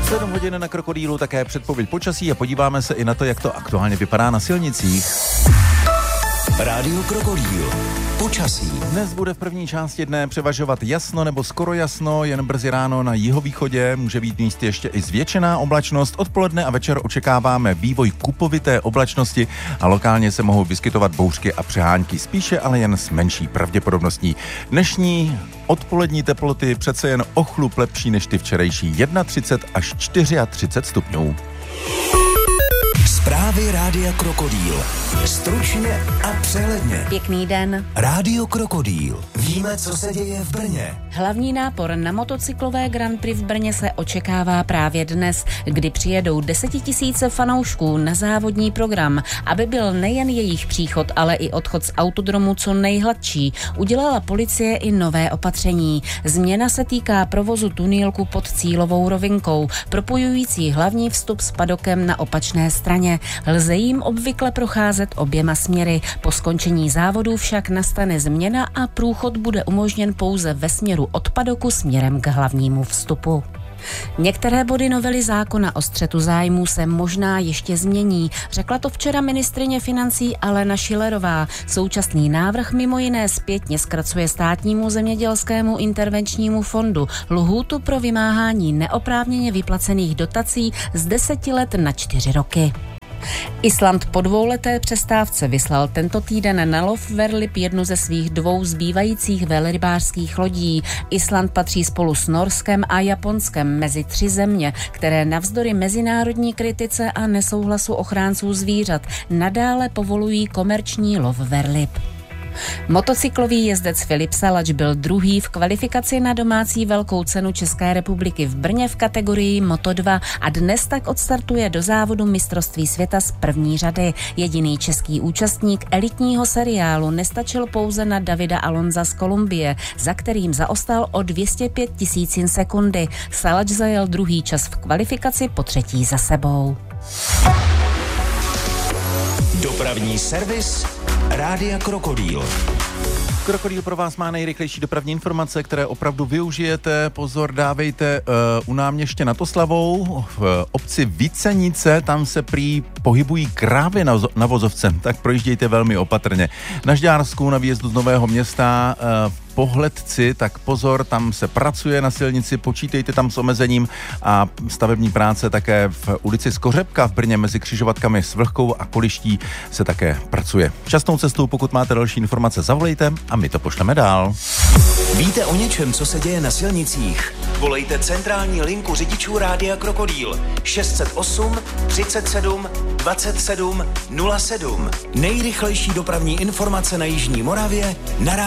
7 hodin na Krokodýlu, také předpověď počasí a podíváme se i na to, jak to aktuálně vypadá na silnicích. Rádio Krokodýl. Počasí. Dnes bude v první části dne převažovat jasno nebo skoro jasno, jen brzy ráno na jihovýchodě může být místy ještě i zvětšená oblačnost. Odpoledne a večer očekáváme vývoj kupovité oblačnosti a lokálně se mohou vyskytovat bouřky a přehánky, spíše ale jen s menší pravděpodobností. Dnešní odpolední teploty přece jen o chlup lepší než ty včerejší, 31 až 34 stupňů. Zprávy Rádia Krokodýl. Stručně a přehledně. Pěkný den. Rádio Krokodýl. Víme, co se děje v Brně. Hlavní nápor na motocyklové Grand Prix v Brně se očekává právě dnes, kdy přijedou 10 000 fanoušků na závodní program. Aby byl nejen jejich příchod, ale i odchod z autodromu co nejhladší, udělala policie i nové opatření. Změna se týká provozu tunílku pod cílovou rovinkou, propojující hlavní vstup s padokem na opačné straně. Lze jim obvykle procházet oběma směry. Po skončení závodu však nastane změna a průchod bude umožněn pouze ve směru od padoku směrem k hlavnímu vstupu. Některé body novely zákona o střetu zájmů se možná ještě změní. Řekla to včera ministryně financí Alena Schillerová. Současný návrh mimo jiné zpětně zkracuje Státnímu zemědělskému intervenčnímu fondu lhůtu pro vymáhání neoprávněně vyplacených dotací z 10 let na 4 roky. Island po dvouleté přestávce vyslal tento týden na lov velryb jednu ze svých 2 zbývajících velrybářských lodí. Island patří spolu s Norskem a Japonskem mezi 3 země, které navzdory mezinárodní kritice a nesouhlasu ochránců zvířat nadále povolují komerční lov velryb. Motocyklový jezdec Filip Salač byl druhý v kvalifikaci na domácí velkou cenu České republiky v Brně v kategorii Moto2 a dnes tak odstartuje do závodu mistrovství světa z první řady. Jediný český účastník elitního seriálu nestačil pouze na Davida Alonza z Kolumbie, za kterým zaostal o 205 000 sekundy. Salač zajel druhý čas v kvalifikaci, po 3. za sebou. Dopravní servis Rádia Krokodýl. Krokodýl pro vás má nejrychlejší dopravní informace, které opravdu využijete. Pozor, dávejte u náměště nad Oslavou v obci Vicenice, tam se prý pohybují krávy na vozovce, tak projíždějte velmi opatrně. Na Žďársku na výjezdu z Nového Města v Pohledci, tak pozor, tam se pracuje na silnici, počítejte tam s omezením a stavební práce také v ulici Skořepka v Brně mezi křižovatkami s Vlhkou a Koliští se také pracuje. Šťastnou cestou, pokud máte další informace, zavolejte a my to pošleme dál. Víte o něčem, co se děje na silnicích? Volejte centrální linku řidičů Rádia Krokodýl 608 37 27 07. Nejrychlejší dopravní informace na Jižní Moravě na